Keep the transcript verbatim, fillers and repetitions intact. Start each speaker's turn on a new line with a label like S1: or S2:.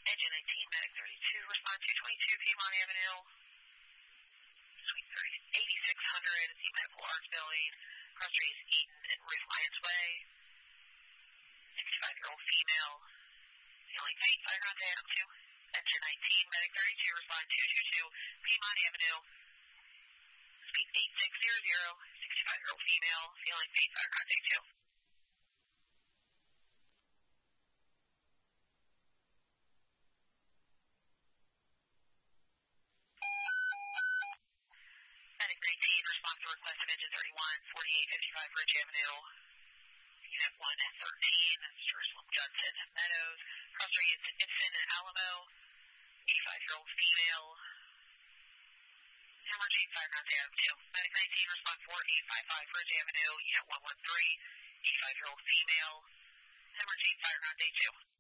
S1: Engine nineteen, Medic thirty-two, respond two twenty-two Piedmont Avenue, Suite eighty-six hundred, see medical arts building, cross streets Eaton and Ruth Lyons Way, sixty-five-year-old female, feeling pain, fire contact up to. Engine nineteen, Medic thirty-two, respond two twenty-two Piedmont Avenue, speed eighty-six hundred, sixty-five-year-old female, feeling pain, fire contact two. Medic nineteen, response to request of engine thirty-one, forty-eight fifty-five Ridge Avenue, Unit one thirteen, Jerusalem Judson Meadows, cross streets Ibsen and Alamo, eighty-five-year-old female, emergency fire contact Adam two. Medic nineteen, respond four eight five five Ridge Avenue, Unit one thirteen, eighty-five-year-old female, emergency fire contact two.